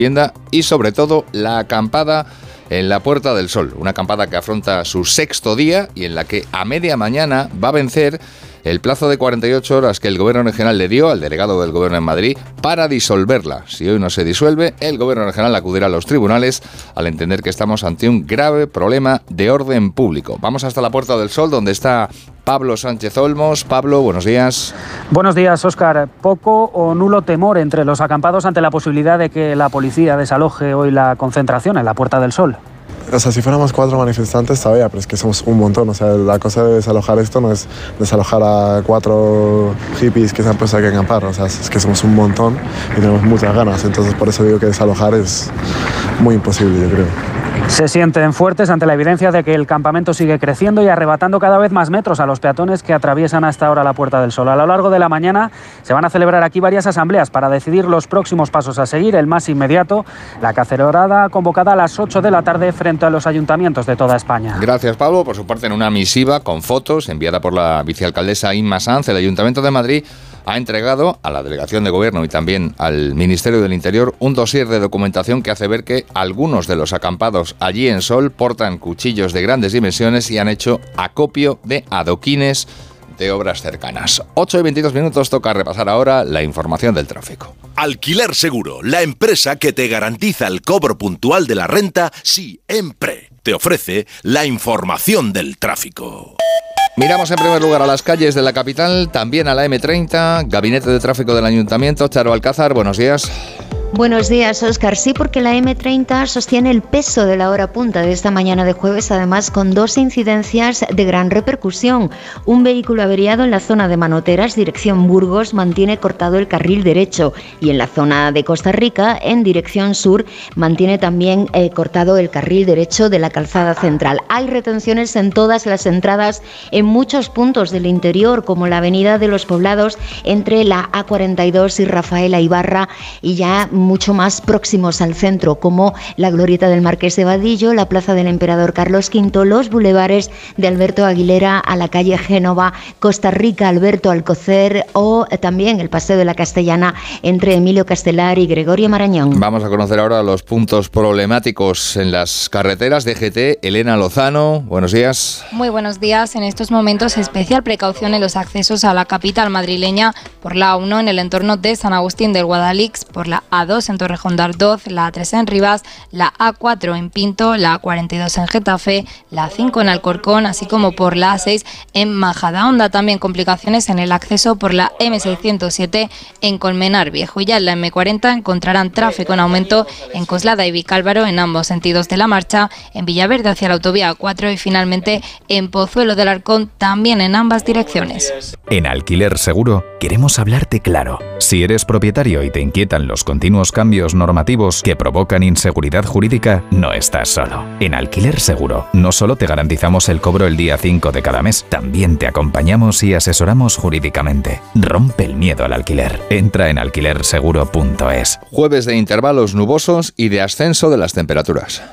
vivienda y sobre todo la acampada en la Puerta del Sol, una acampada que afronta su 6º día y en la que a media mañana va a vencer el plazo de 48 horas que el Gobierno regional le dio al delegado del Gobierno en Madrid para disolverla. Si hoy no se disuelve, el Gobierno regional acudirá a los tribunales al entender que estamos ante un grave problema de orden público. Vamos hasta la Puerta del Sol, donde está Pablo Sánchez Olmos. Pablo, buenos días. Buenos días, Óscar. Poco o nulo temor entre los acampados ante la posibilidad de que la policía desaloje hoy la concentración en la Puerta del Sol. O sea, si fuéramos 4 manifestantes todavía, pero es que somos un montón. O sea, la cosa de desalojar esto no es desalojar a 4 hippies que se han puesto aquí a acampar. O sea, es que somos un montón y tenemos muchas ganas. Entonces, por eso digo que desalojar es muy imposible, yo creo. Se sienten fuertes ante la evidencia de que el campamento sigue creciendo y arrebatando cada vez más metros a los peatones que atraviesan hasta ahora la Puerta del Sol. A lo largo de la mañana se van a celebrar aquí varias asambleas para decidir los próximos pasos a seguir. El más inmediato, la cacerolada convocada a las 8 de la tarde frente a los ayuntamientos de toda España. Gracias, Pablo. Por su parte, en una misiva con fotos enviada por la vicealcaldesa Inma Sanz, el Ayuntamiento de Madrid ha entregado a la Delegación de Gobierno y también al Ministerio del Interior un dossier de documentación que hace ver que algunos de los acampados allí en Sol portan cuchillos de grandes dimensiones y han hecho acopio de adoquines de obras cercanas. 8:22, toca repasar ahora la información del tráfico. Alquiler Seguro, la empresa que te garantiza el cobro puntual de la renta siempre. Te ofrece la información del tráfico. Miramos en primer lugar a las calles de la capital, también a la M30, Gabinete de Tráfico del Ayuntamiento. Charo Alcázar, buenos días. Buenos días, Óscar. Sí, porque la M30 sostiene el peso de la hora punta de esta mañana de jueves, además con 2 incidencias de gran repercusión. Un vehículo averiado en la zona de Manoteras, dirección Burgos, mantiene cortado el carril derecho, y en la zona de Costa Rica, en dirección sur, mantiene también cortado el carril derecho de la calzada central. Hay retenciones en todas las entradas en muchos puntos del interior, como la Avenida de los Poblados entre la A42 y Rafaela Ibarra, y ya mucho más próximos al centro, como la Glorieta del Marqués de Vadillo, la Plaza del Emperador Carlos V, los bulevares de Alberto Aguilera a la calle Génova, Costa Rica, Alberto Alcocer, o también el Paseo de la Castellana entre Emilio Castelar y Gregorio Marañón. Vamos a conocer ahora los puntos problemáticos en las carreteras. DGT, Elena Lozano, buenos días. Muy buenos días. En estos momentos, especial precaución en los accesos a la capital madrileña por la A1 en el entorno de San Agustín del Guadalix, por la A2 en Torrejón de Ardoz, la A3 en Rivas, la A4 en Pinto, la A42 en Getafe, la A5 en Alcorcón, así como por la A6 en Majadahonda. También complicaciones en el acceso por la M607 en Colmenar Viejo. Y ya en la M40 encontrarán tráfico en aumento en Coslada y Vicálvaro en ambos sentidos de la marcha, en Villaverde hacia la autovía A4 y finalmente en Pozuelo del Arcón también en ambas direcciones. En Alquiler Seguro queremos hablarte claro. Si eres propietario y te inquietan los continuos cambios normativos que provocan inseguridad jurídica, no estás solo. En Alquiler Seguro no solo te garantizamos el cobro el día 5 de cada mes, también te acompañamos y asesoramos jurídicamente. Rompe el miedo al alquiler. Entra en alquilerseguro.es. Jueves de intervalos nubosos y de ascenso de las temperaturas.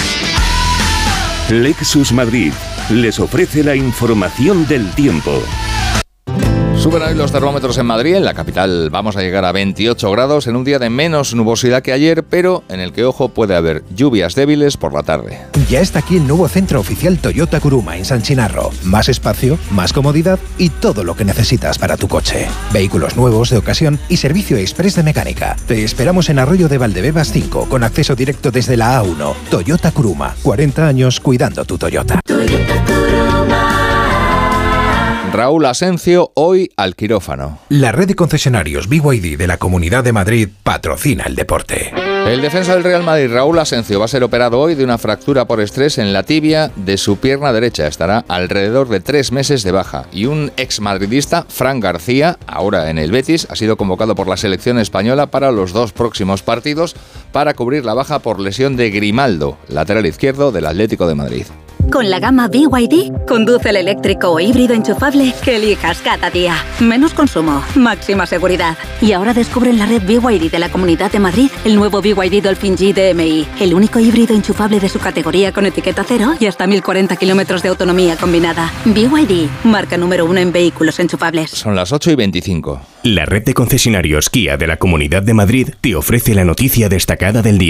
Lexus Madrid les ofrece la información del tiempo. Suben hoy los termómetros en Madrid. En la capital vamos a llegar a 28 grados en un día de menos nubosidad que ayer, pero en el que, ojo, puede haber lluvias débiles por la tarde. Ya está aquí el nuevo centro oficial Toyota Kuruma en San Chinarro. Más espacio, más comodidad y todo lo que necesitas para tu coche. Vehículos nuevos, de ocasión y servicio express de mecánica. Te esperamos en Arroyo de Valdebebas 5, con acceso directo desde la A1. Toyota Kuruma. 40 años cuidando tu Toyota. Toyota Kuruma. Raúl Asencio, hoy al quirófano. La red de concesionarios BYD de la Comunidad de Madrid patrocina el deporte. El defensa del Real Madrid, Raúl Asencio, va a ser operado hoy de una fractura por estrés en la tibia de su pierna derecha. Estará alrededor de 3 meses de baja. Y un exmadridista, Fran García, ahora en el Betis, ha sido convocado por la selección española para los 2 próximos partidos para cubrir la baja por lesión de Grimaldo, lateral izquierdo del Atlético de Madrid. Con la gama BYD, conduce el eléctrico o híbrido enchufable que elijas cada día. Menos consumo, máxima seguridad. Y ahora descubre en la red BYD de la Comunidad de Madrid el nuevo BYD Dolphin G DMI, el único híbrido enchufable de su categoría con etiqueta cero y hasta 1040 kilómetros de autonomía combinada. BYD, marca número 1 en vehículos enchufables. Son las 8:25. La red de concesionarios Kia de la Comunidad de Madrid te ofrece la noticia destacada del día.